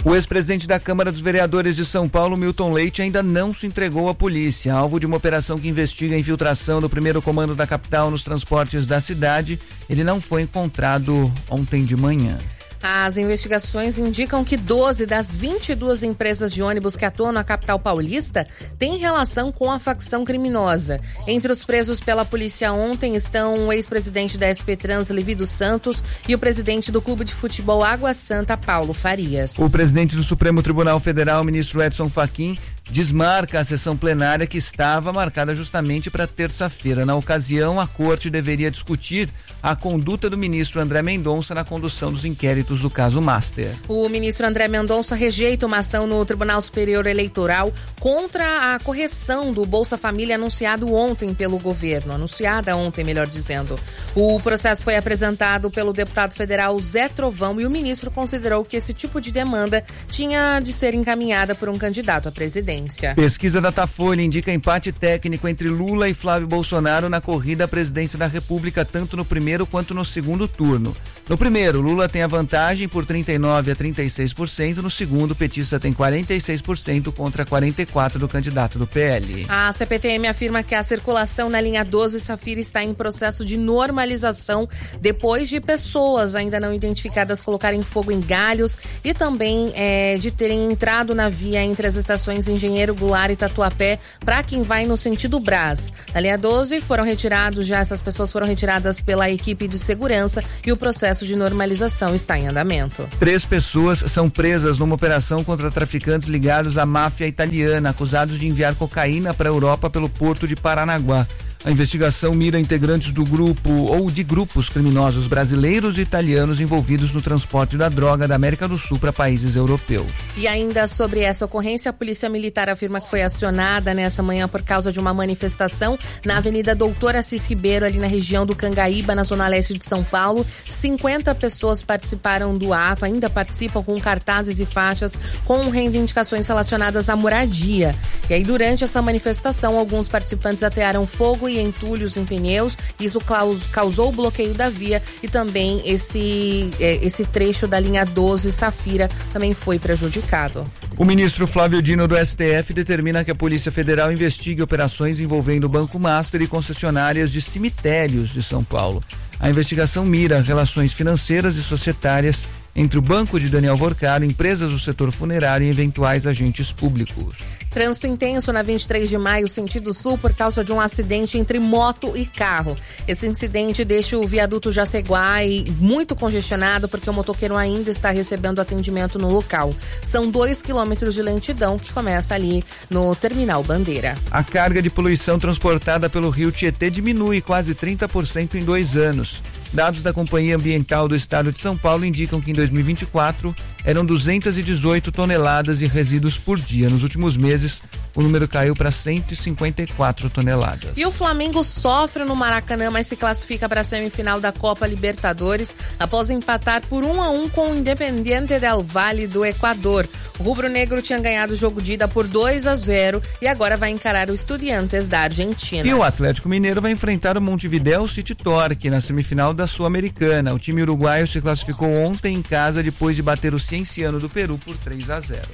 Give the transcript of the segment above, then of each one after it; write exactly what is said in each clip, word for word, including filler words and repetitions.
O ex-presidente da Câmara dos Vereadores de São Paulo, Milton Leite, ainda não se entregou à polícia. Alvo de uma operação que investiga a infiltração do primeiro comando da capital nos transportes da cidade, ele não foi encontrado ontem de manhã. As investigações indicam que doze das vinte e duas empresas de ônibus que atuam na capital paulista têm relação com a facção criminosa. Entre os presos pela polícia ontem estão o ex-presidente da S P Trans, Levi dos Santos, e o presidente do Clube de Futebol Água Santa, Paulo Farias. O presidente do Supremo Tribunal Federal, ministro Edson Fachin, desmarca a sessão plenária que estava marcada justamente para terça-feira. Na ocasião, a corte deveria discutir a conduta do ministro André Mendonça na condução dos inquéritos do caso Master. O ministro André Mendonça rejeita uma ação no Tribunal Superior Eleitoral contra a correção do Bolsa Família anunciado ontem pelo governo, anunciada ontem, melhor dizendo. O processo foi apresentado pelo deputado federal Zé Trovão e o ministro considerou que esse tipo de demanda tinha de ser encaminhada por um candidato à presidência. Pesquisa Datafolha indica empate técnico entre Lula e Flávio Bolsonaro na corrida à presidência da República, tanto no primeiro quanto no segundo turno. No primeiro, Lula tem a vantagem por trinta e nove a trinta e seis por cento, no segundo, o petista tem quarenta e seis por cento contra quarenta e quatro por cento do candidato do P L. A C P T M afirma que a circulação na linha doze Safira está em processo de normalização depois de pessoas ainda não identificadas colocarem fogo em galhos e também é, de terem entrado na via entre as estações Engenheiro Goulart e Tatuapé para quem vai no sentido Brás. Na linha doze foram retirados já, essas pessoas foram retiradas pela equipe de segurança e o processo de normalização está em andamento. Três pessoas são presas numa operação contra traficantes ligados à máfia italiana, acusados de enviar cocaína para a Europa pelo porto de Paranaguá. A investigação mira integrantes do grupo ou de grupos criminosos brasileiros e italianos envolvidos no transporte da droga da América do Sul para países europeus. E ainda sobre essa ocorrência, a Polícia Militar afirma que foi acionada nessa manhã por causa de uma manifestação na Avenida Doutor Assis Ribeiro, ali na região do Cangaíba, na zona leste de São Paulo. cinquenta pessoas participaram do ato, ainda participam com cartazes e faixas com reivindicações relacionadas à moradia. E aí, durante essa manifestação, alguns participantes atearam fogo e entulhos em pneus. Isso causou o bloqueio da via e também esse, esse trecho da linha doze Safira também foi prejudicado. O ministro Flávio Dino do S T F determina que a Polícia Federal investigue operações envolvendo o Banco Master e concessionárias de cemitérios de São Paulo. A investigação mira relações financeiras e societárias entre o banco de Daniel Vorcaro, empresas do setor funerário e eventuais agentes públicos. Trânsito intenso na vinte e três de maio, sentido sul, por causa de um acidente entre moto e carro. Esse incidente deixa o viaduto Jaceguai muito congestionado porque o motoqueiro ainda está recebendo atendimento no local. São dois quilômetros de lentidão que começa ali no Terminal Bandeira. A carga de poluição transportada pelo rio Tietê diminui quase trinta por cento em dois anos. Dados da Companhia Ambiental do Estado de São Paulo indicam que em dois mil e vinte e quatro eram duzentas e dezoito toneladas de resíduos por dia. Nos últimos meses, o número caiu para cento e cinquenta e quatro toneladas. E o Flamengo sofre no Maracanã, mas se classifica para a semifinal da Copa Libertadores após empatar por um a um com o Independiente del Valle do Equador. O rubro-negro tinha ganhado o jogo de ida por dois a zero e agora vai encarar o Estudiantes da Argentina. E o Atlético Mineiro vai enfrentar o Montevideo City Torque na semifinal da Sul-Americana. O time uruguaio se classificou ontem em casa depois de bater o Cienciano do Peru por três a zero.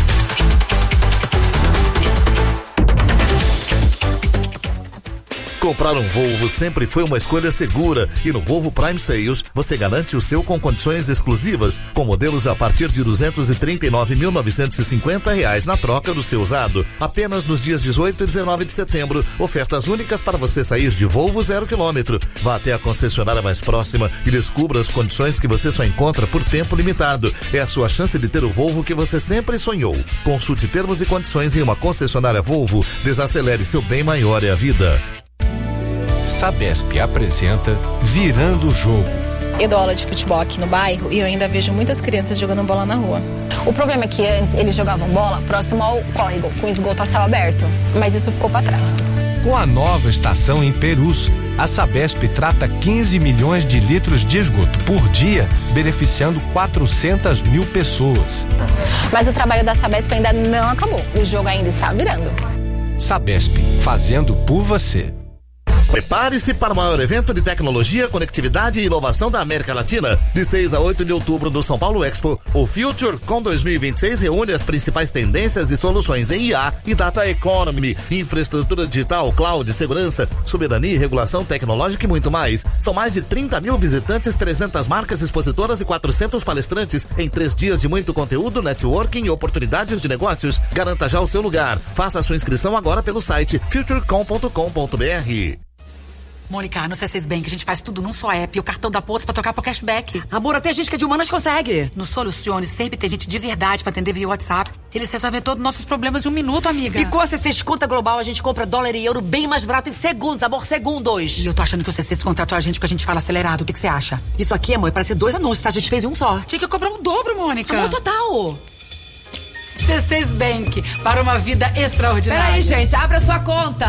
Comprar um Volvo sempre foi uma escolha segura e no Volvo Prime Sales você garante o seu com condições exclusivas, com modelos a partir de duzentos e trinta e nove mil novecentos e cinquenta reais na troca do seu usado. Apenas nos dias dezoito e dezenove de setembro, ofertas únicas para você sair de Volvo zero quilômetro. Vá até a concessionária mais próxima e descubra as condições que você só encontra por tempo limitado. É a sua chance de ter o Volvo que você sempre sonhou. Consulte termos e condições em uma concessionária Volvo. Desacelere, seu bem maior é a vida. Sabesp apresenta Virando o Jogo. Eu dou aula de futebol aqui no bairro e eu ainda vejo muitas crianças jogando bola na rua. O problema é que antes eles jogavam bola próximo ao córrego, com esgoto a céu aberto, mas isso ficou para trás. Com a nova estação em Perus, a Sabesp trata quinze milhões de litros de esgoto por dia, beneficiando quatrocentas mil pessoas. Mas o trabalho da Sabesp ainda não acabou, o jogo ainda está virando. Sabesp, fazendo por você. Prepare-se para o maior evento de tecnologia, conectividade e inovação da América Latina. De seis a oito de outubro do São Paulo Expo, o FutureCon dois mil e vinte e seis reúne as principais tendências e soluções em I A e Data Economy, infraestrutura digital, cloud, segurança, soberania e regulação tecnológica e muito mais. São mais de trinta mil visitantes, trezentas marcas expositoras e quatrocentos palestrantes em três dias de muito conteúdo, networking e oportunidades de negócios. Garanta já o seu lugar. Faça a sua inscrição agora pelo site futurecom ponto com ponto b r. Mônica, no C seis Bank a gente faz tudo num só app e o cartão da Pontos pra trocar por cashback. Amor, até gente que é de humanas consegue. No Solucione sempre tem gente de verdade pra atender via WhatsApp. Eles resolvem todos os nossos problemas em um minuto, amiga. E com a C seis Conta Global a gente compra dólar e euro bem mais barato em segundos, amor, segundos. E eu tô achando que o C seis contratou a gente porque a gente fala acelerado. O que que você acha? Isso aqui, amor, parece dois anúncios, tá? A gente fez em um só. Tinha que cobrar um dobro, Mônica. Amor, total. C seis Bank, para uma vida extraordinária. Peraí, gente, abre a sua conta.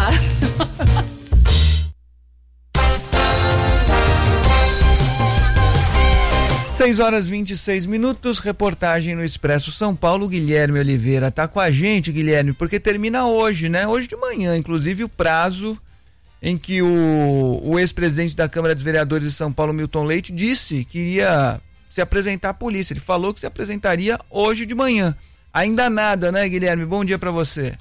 seis horas e vinte e seis minutos, reportagem no Expresso São Paulo. Guilherme Oliveira tá com a gente, Guilherme, porque termina hoje, né? Hoje de manhã, inclusive, o prazo em que o, o ex-presidente da Câmara dos Vereadores de São Paulo, Milton Leite, disse que iria se apresentar à polícia. Ele falou que se apresentaria hoje de manhã. Ainda nada, né, Guilherme? Bom dia pra você.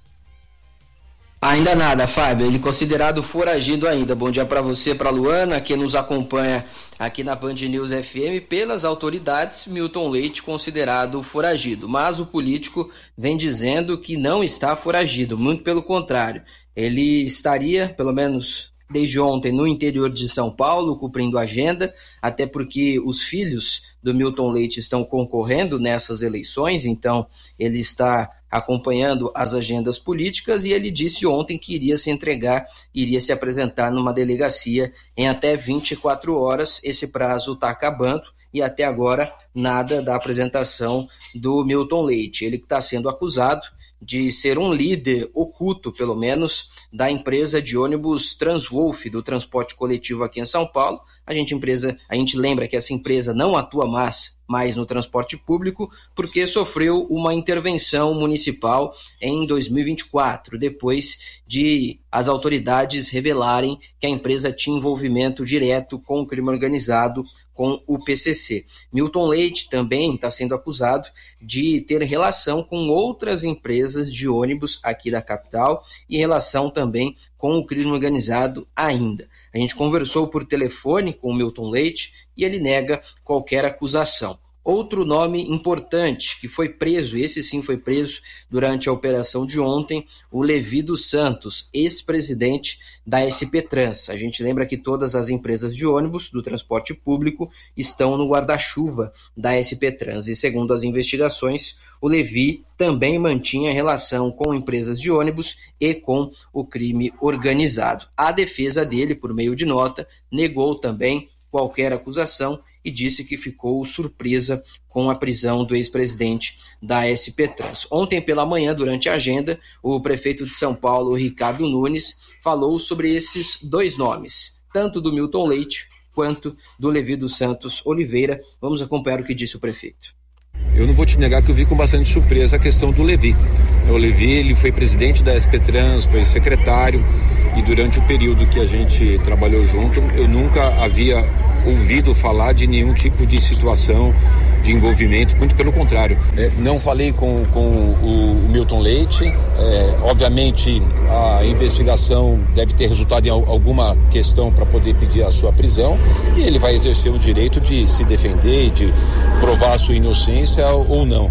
Ainda nada, Fábio. Ele considerado foragido ainda. Bom dia para você, para Luana, que nos acompanha aqui na Band News F M. Pelas autoridades, Milton Leite considerado foragido. Mas o político vem dizendo que não está foragido. Muito pelo contrário. Ele estaria, pelo menos desde ontem, no interior de São Paulo, cumprindo agenda, até porque os filhos do Milton Leite estão concorrendo nessas eleições, então ele está acompanhando as agendas políticas e ele disse ontem que iria se entregar, iria se apresentar numa delegacia em até vinte e quatro horas. Esse prazo está acabando e até agora nada da apresentação do Milton Leite. Ele está sendo acusado de ser um líder oculto, pelo menos, da empresa de ônibus Transwolf, do transporte coletivo aqui em São Paulo. A gente, empresa, a gente lembra que essa empresa não atua mais, mais no transporte público, porque sofreu uma intervenção municipal em dois mil e vinte e quatro, depois de as autoridades revelarem que a empresa tinha envolvimento direto com o crime organizado, com o P C C. Milton Leite também está sendo acusado de ter relação com outras empresas de ônibus aqui da capital e relação também com o crime organizado ainda. A gente conversou por telefone com o Milton Leite e ele nega qualquer acusação. Outro nome importante que foi preso, esse sim foi preso durante a operação de ontem, o Levi dos Santos, ex-presidente da S P Trans. A gente lembra que todas as empresas de ônibus do transporte público estão no guarda-chuva da S P Trans. E segundo as investigações, o Levi também mantinha relação com empresas de ônibus e com o crime organizado. A defesa dele, por meio de nota, negou também qualquer acusação e disse que ficou surpresa com a prisão do ex-presidente da S P Trans. Ontem pela manhã, durante a agenda, o prefeito de São Paulo, Ricardo Nunes, falou sobre esses dois nomes, tanto do Milton Leite quanto do Levi dos Santos Oliveira. Vamos acompanhar o que disse o prefeito. Eu não vou te negar que eu vi com bastante surpresa a questão do Levi. O Levi, ele foi presidente da S P Trans, foi secretário, e durante o período que a gente trabalhou junto, eu nunca havia ouvido falar de nenhum tipo de situação de envolvimento, muito pelo contrário. É, não falei com, com o, o Milton Leite, é, obviamente a investigação deve ter resultado em alguma questão para poder pedir a sua prisão, e ele vai exercer o direito de se defender, de provar a sua inocência ou não.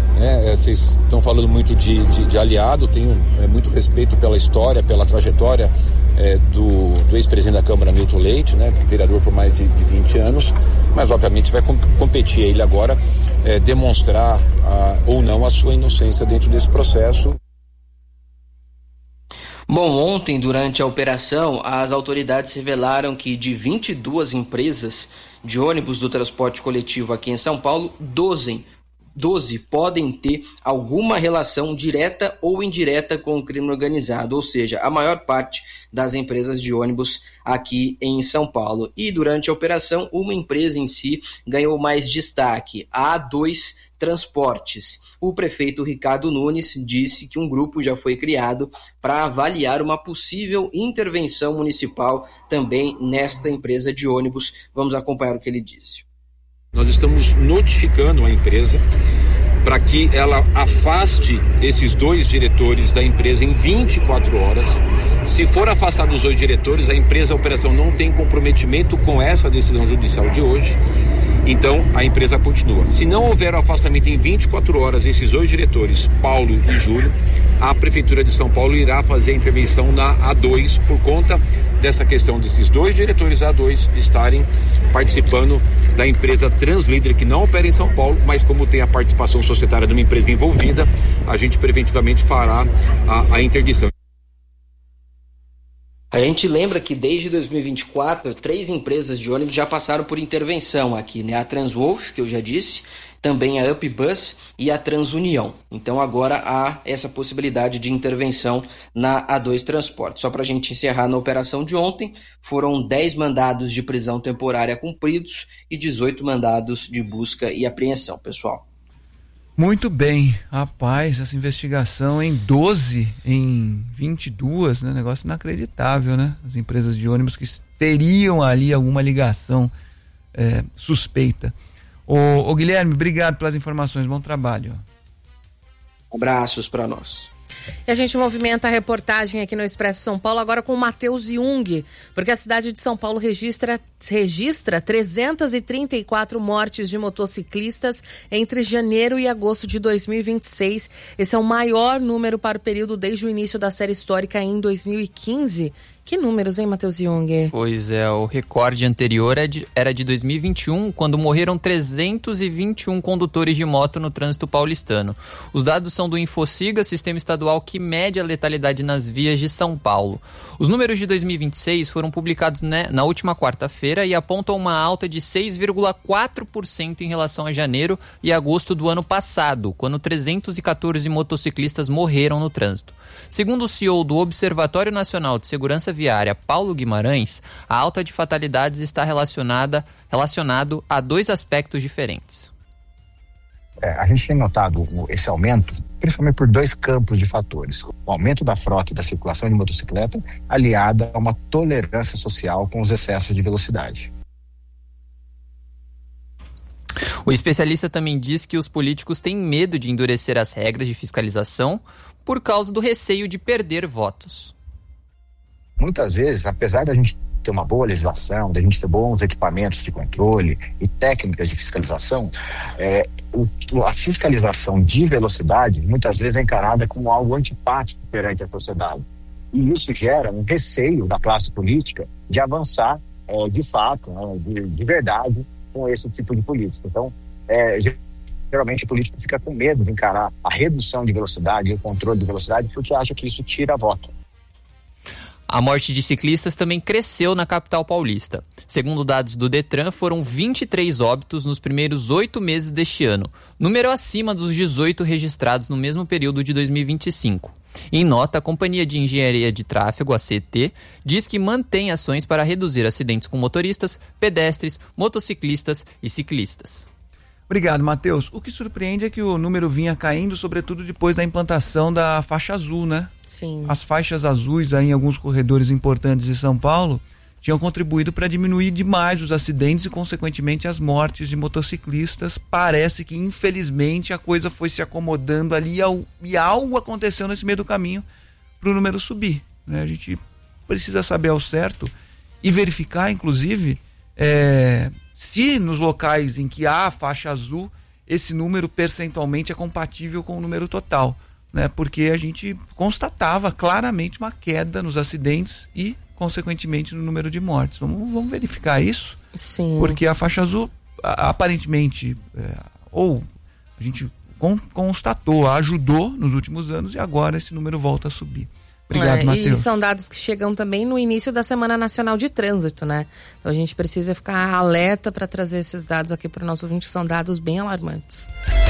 É, vocês estão falando muito de, de, de aliado, tenho é, muito respeito pela história, pela trajetória é, do, do ex-presidente da Câmara, Milton Leite, né, vereador por mais de, de vinte anos, mas obviamente vai com, competir a ele agora é, demonstrar a, ou não a sua inocência dentro desse processo. Bom, ontem, durante a operação, as autoridades revelaram que de vinte e duas empresas de ônibus do transporte coletivo aqui em São Paulo, doze doze podem ter alguma relação direta ou indireta com o crime organizado, ou seja, a maior parte das empresas de ônibus aqui em São Paulo. E durante a operação, uma empresa em si ganhou mais destaque. A A dois Transportes. O prefeito Ricardo Nunes disse que um grupo já foi criado para avaliar uma possível intervenção municipal também nesta empresa de ônibus. Vamos acompanhar o que ele disse. Nós estamos notificando a empresa para que ela afaste esses dois diretores da empresa em vinte e quatro horas. Se for afastado os dois diretores, a empresa, a operação não tem comprometimento com essa decisão judicial de hoje, então a empresa continua. Se não houver o afastamento em vinte e quatro horas, esses dois diretores, Paulo e Júlio, a Prefeitura de São Paulo irá fazer a intervenção na A dois por conta dessa questão desses dois diretores A dois estarem participando da empresa Translíder, que não opera em São Paulo, mas como tem a participação societária de uma empresa envolvida, a gente preventivamente fará a, a interdição. A gente lembra que desde dois mil e vinte e quatro, três empresas de ônibus já passaram por intervenção aqui, né? A Transwolf, que eu já disse, também a UpBus e a Transunião. Então agora há essa possibilidade de intervenção na A dois Transportes. Só para a gente encerrar, na operação de ontem, foram dez mandados de prisão temporária cumpridos e dezoito mandados de busca e apreensão, pessoal. Muito bem, rapaz, essa investigação em doze, em vinte e dois, né? Negócio inacreditável, né? As empresas de ônibus que teriam ali alguma ligação é, suspeita. Ô, ô Guilherme, obrigado pelas informações, bom trabalho. Abraços para nós. E a gente movimenta a reportagem aqui no Expresso São Paulo agora com o Matheus Jung, porque a cidade de São Paulo registra, registra trezentas e trinta e quatro mortes de motociclistas entre janeiro e agosto de dois mil e vinte e seis. Esse é o maior número para o período desde o início da série histórica em dois mil e quinze. Que números, hein, Matheus Jung? Pois é, o recorde anterior era de dois mil e vinte e um, quando morreram trezentos e vinte e um condutores de moto no trânsito paulistano. Os dados são do Infociga, sistema estadual que mede a letalidade nas vias de São Paulo. Os números de dois mil e vinte e seis foram publicados na última quarta-feira e apontam uma alta de seis vírgula quatro por cento em relação a janeiro e agosto do ano passado, quando trezentos e quatorze motociclistas morreram no trânsito. Segundo o C E O do Observatório Nacional de Segurança Viária, Paulo Guimarães, a alta de fatalidades está relacionada, relacionado a dois aspectos diferentes. É, a gente tem notado esse aumento, principalmente por dois campos de fatores. O aumento da frota e da circulação de motocicleta, aliada a uma tolerância social com os excessos de velocidade. O especialista também diz que os políticos têm medo de endurecer as regras de fiscalização por causa do receio de perder votos. Muitas vezes, apesar da gente ter uma boa legislação, da gente ter bons equipamentos de controle e técnicas de fiscalização, é, o, a fiscalização de velocidade muitas vezes é encarada como algo antipático perante a sociedade. E isso gera um receio da classe política de avançar é, de fato, né, de, de verdade, com esse tipo de política. Então, é, geralmente o político fica com medo de encarar a redução de velocidade e o controle de velocidade porque acha que isso tira voto. A morte de ciclistas também cresceu na capital paulista. Segundo dados do Detran, foram vinte e três óbitos nos primeiros oito meses deste ano, número acima dos dezoito registrados no mesmo período de dois mil e vinte e cinco. Em nota, a Companhia de Engenharia de Tráfego, a C T, diz que mantém ações para reduzir acidentes com motoristas, pedestres, motociclistas e ciclistas. Obrigado, Matheus. O que surpreende é que o número vinha caindo, sobretudo depois da implantação da faixa azul, né? Sim. As faixas azuis aí em alguns corredores importantes de São Paulo tinham contribuído para diminuir demais os acidentes e, consequentemente, as mortes de motociclistas. Parece que, infelizmente, a coisa foi se acomodando ali e algo aconteceu nesse meio do caminho para o número subir, né? A gente precisa saber ao certo e verificar, inclusive, é... se nos locais em que há a faixa azul, esse número percentualmente é compatível com o número total, né? Porque a gente constatava claramente uma queda nos acidentes e, consequentemente, no número de mortes. Vamos, vamos verificar isso? Sim. Porque a faixa azul, aparentemente, é, ou a gente con- constatou, ajudou nos últimos anos e agora esse número volta a subir. Obrigado, é, Matheus. E são dados que chegam também no início da Semana Nacional de Trânsito, né? Então a gente precisa ficar alerta para trazer esses dados aqui para o nosso ouvinte, são dados bem alarmantes.